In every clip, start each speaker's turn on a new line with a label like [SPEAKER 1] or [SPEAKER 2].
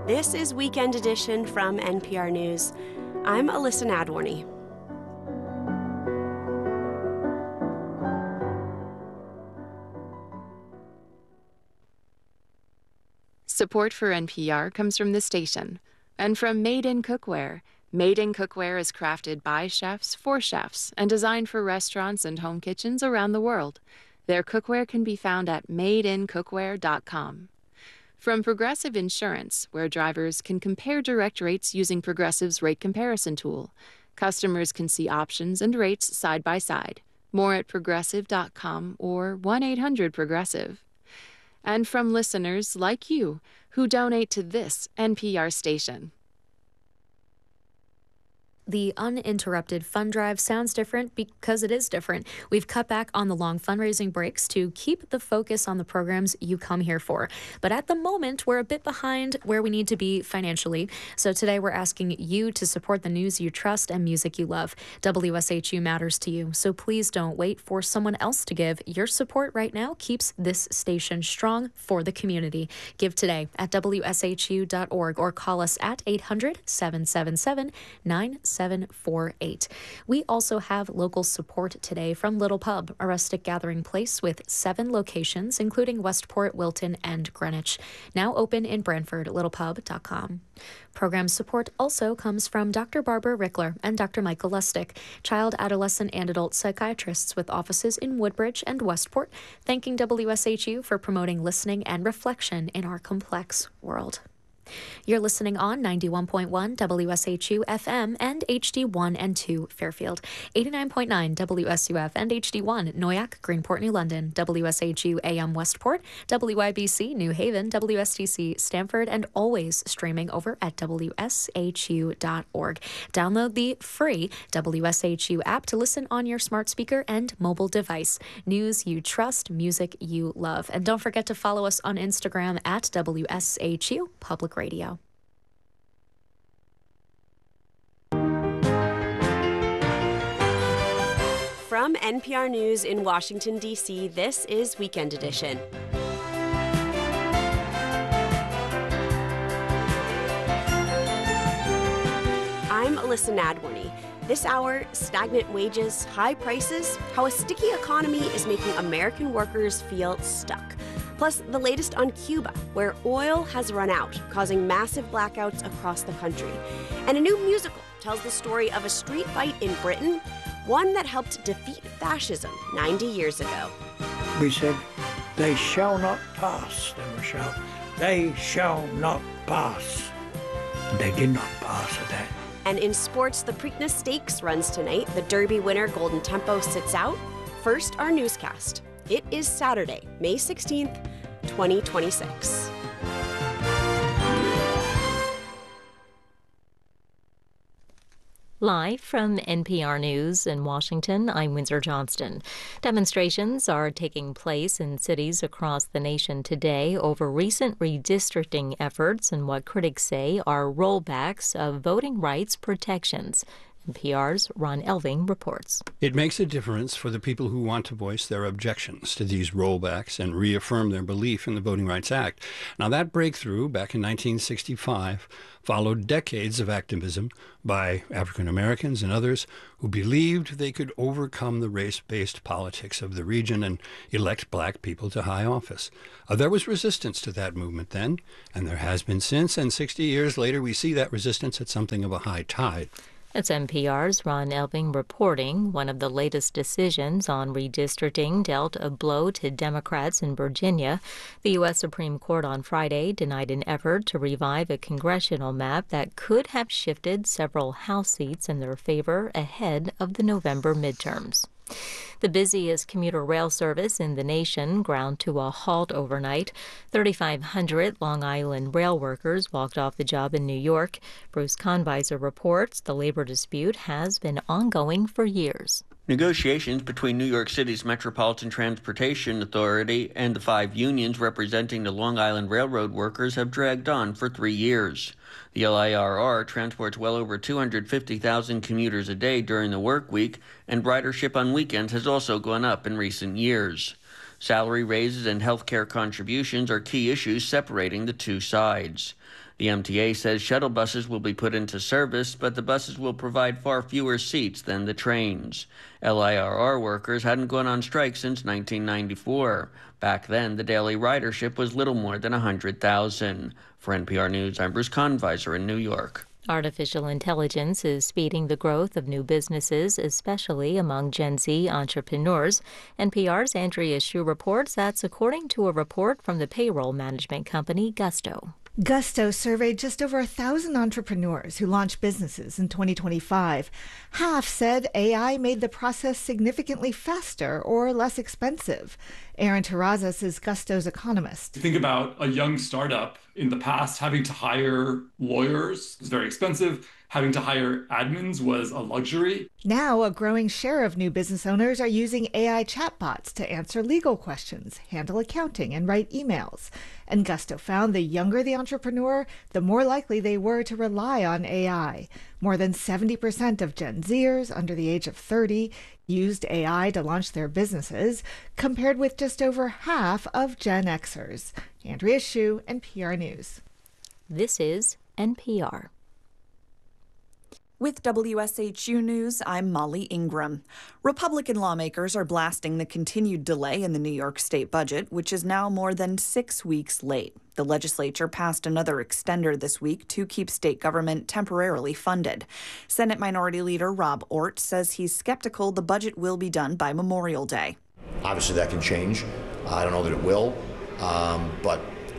[SPEAKER 1] This is Weekend Edition from NPR News. I'm Alyssa Nadworny.
[SPEAKER 2] Support for NPR comes from the station and from Made in Cookware. Made in Cookware is crafted by chefs for chefs and designed for restaurants and home kitchens around the world. Their cookware can be found at madeincookware.com. From Progressive Insurance, where drivers can compare direct rates using Progressive's rate comparison tool. Customers can see options and rates side by side. More at progressive.com or 1-800-PROGRESSIVE. And from listeners like you who donate to this NPR station.
[SPEAKER 3] The uninterrupted fund drive sounds different because it is different. We've cut back on the long fundraising breaks to keep the focus on the programs you come here for. But at the moment, we're a bit behind where we need to be financially. So today we're asking you to support the news you trust and music you love. WSHU matters to you, so please don't wait for someone else to give. Your support right now keeps this station strong for the community. Give today at WSHU.org or call us at 800-777-9748. We also have local support today from Little Pub, a rustic gathering place with 7 locations, including Westport, Wilton, and Greenwich. Now open in Brantford, littlepub.com. Program support also comes from Dr. Barbara Rickler and Dr. Michael Lustig, child, adolescent, and adult psychiatrists with offices in Woodbridge and Westport, thanking WSHU for promoting listening and reflection in our complex world. You're listening on 91.1 WSHU FM and HD1 and 2 Fairfield, 89.9 WSUF and HD1 Noyak, Greenport, New London, WSHU AM Westport, WYBC New Haven, WSTC Stamford, and always streaming over at WSHU.org. Download the free WSHU app to listen on your smart speaker and mobile device. News you trust, music you love. And don't forget to follow us on Instagram at WSHU Public Radio.
[SPEAKER 1] From NPR News in Washington, D.C., this is Weekend Edition. I'm Alyssa Nadworny. This hour, stagnant wages, high prices, how a sticky economy is making American workers feel stuck. Plus, the latest on Cuba, where oil has run out, causing massive blackouts across the country. And a new musical tells the story of a street fight in Britain, one that helped defeat fascism 90 years ago.
[SPEAKER 4] We said, "They shall not pass," they were shouting. "They shall not pass." And they did not pass at that.
[SPEAKER 1] And in sports, the Preakness Stakes runs tonight. The Derby winner, Golden Tempo, sits out. First, our newscast. It is Saturday, May 16th, 2026.
[SPEAKER 5] Live from NPR News in Washington, I'm Windsor Johnston. Demonstrations are taking place in cities across the nation today over recent redistricting efforts and what critics say are rollbacks of voting rights protections. NPR's Ron Elving reports.
[SPEAKER 6] It makes a difference for the people who want to voice their objections to these rollbacks and reaffirm their belief in the Voting Rights Act. Now, that breakthrough back in 1965 followed decades of activism by African Americans and others who believed they could overcome the race-based politics of the region and elect black people to high office. There was resistance to that movement then, and there has been since, and 60 years later we see that resistance at something of a high tide.
[SPEAKER 5] It's NPR's Ron Elving reporting. One of the latest decisions on redistricting dealt a blow to Democrats in Virginia. The U.S. Supreme Court on Friday denied an effort to revive a congressional map that could have shifted several House seats in their favor ahead of the November midterms. The busiest commuter rail service in the nation ground to a halt overnight. 3,500 Long Island rail workers walked off the job in New York. Bruce Conviser reports the labor dispute has been ongoing for years.
[SPEAKER 7] Negotiations between New York City's Metropolitan Transportation Authority and the 5 unions representing the Long Island Railroad workers have dragged on for 3 years. The LIRR transports well over 250,000 commuters a day during the work week, and ridership on weekends has also gone up in recent years. Salary raises and health care contributions are key issues separating the two sides. The MTA says shuttle buses will be put into service, but the buses will provide far fewer seats than the trains. LIRR workers hadn't gone on strike since 1994. Back then, the daily ridership was little more than 100,000. For NPR News, I'm Bruce Conviser in New York.
[SPEAKER 5] Artificial intelligence is speeding the growth of new businesses, especially among Gen Z entrepreneurs. NPR's Andrea Hsu reports that's according to a report from the payroll management company Gusto.
[SPEAKER 8] Gusto surveyed just over 1,000 entrepreneurs who launched businesses in 2025. Half said AI made the process significantly faster or less expensive. Aaron Terrazas is Gusto's economist.
[SPEAKER 9] Think about a young startup in the past having to hire lawyers was very expensive. Having to hire admins was a luxury.
[SPEAKER 8] Now, a growing share of new business owners are using AI chatbots to answer legal questions, handle accounting, and write emails. And Gusto found the younger the entrepreneur, the more likely they were to rely on AI. More than 70% of Gen Zers under the age of 30 used AI to launch their businesses, compared with just over half of Gen Xers. Andrea Hsu, NPR News.
[SPEAKER 5] This is NPR.
[SPEAKER 10] With WSHU News, I'm Molly Ingram. Republican lawmakers are blasting the continued delay in the New York state budget, which is now more than 6 weeks late. The legislature passed another extender this week to keep state government temporarily funded. Senate Minority Leader Rob Ortt says he's skeptical the budget will be done by Memorial Day.
[SPEAKER 11] Obviously, that can change. I don't know that it will, but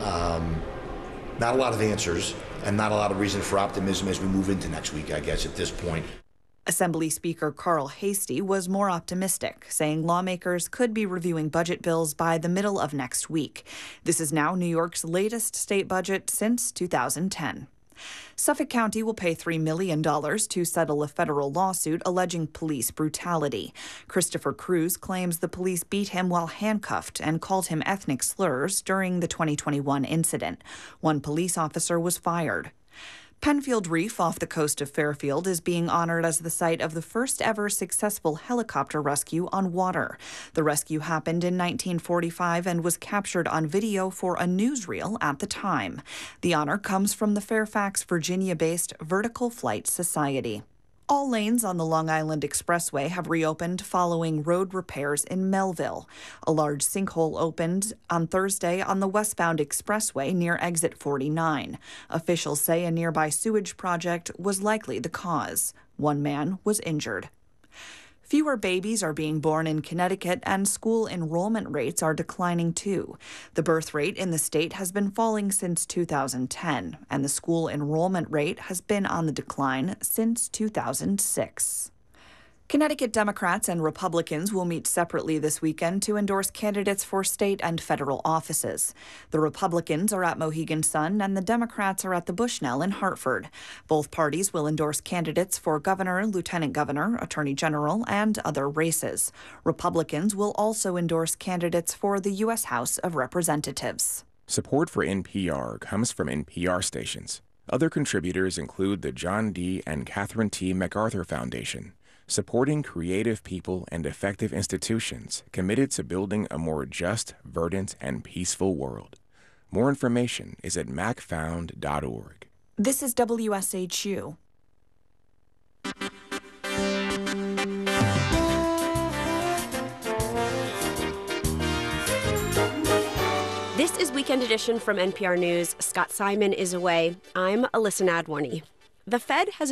[SPEAKER 11] not a lot of answers. And not a lot of reason for optimism as we move into next week, I guess, at this point.
[SPEAKER 10] Assembly Speaker Carl Heastie was more optimistic, saying lawmakers could be reviewing budget bills by the middle of next week. This is now New York's latest state budget since 2010. Suffolk County will pay $3 million to settle a federal lawsuit alleging police brutality. Christopher Cruz claims the police beat him while handcuffed and called him ethnic slurs during the 2021 incident. One police officer was fired. Penfield Reef off the coast of Fairfield is being honored as the site of the first ever successful helicopter rescue on water. The rescue happened in 1945 and was captured on video for a newsreel at the time. The honor comes from the Fairfax, Virginia-based Vertical Flight Society. All lanes on the Long Island Expressway have reopened following road repairs in Melville. A large sinkhole opened on Thursday on the westbound expressway near exit 49. Officials say a nearby sewage project was likely the cause. One man was injured. Fewer babies are being born in Connecticut, and school enrollment rates are declining too. The birth rate in the state has been falling since 2010, and the school enrollment rate has been on the decline since 2006. Connecticut Democrats and Republicans will meet separately this weekend to endorse candidates for state and federal offices. The Republicans are at Mohegan Sun and the Democrats are at the Bushnell in Hartford. Both parties will endorse candidates for governor, lieutenant governor, attorney general, and other races. Republicans will also endorse candidates for the U.S. House of Representatives.
[SPEAKER 12] Support for NPR comes from NPR stations. Other contributors include the John D. and Catherine T. MacArthur Foundation, supporting creative people and effective institutions committed to building a more just, verdant, and peaceful world. More information is at macfound.org.
[SPEAKER 10] This is WSHU.
[SPEAKER 1] This is Weekend Edition from NPR News. Scott Simon is away. I'm Alyssa Nadworny. The Fed has